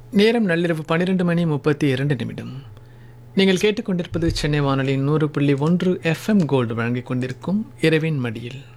நேரம் நள்ளிரவு 12:32 நீங்கள் கேட்டுக்கொண்டிருப்பது சென்னை வானொலியின் 100.1 FM கோல்டு வழங்கிக் கொண்டிருக்கும் இரவின் மடியில்.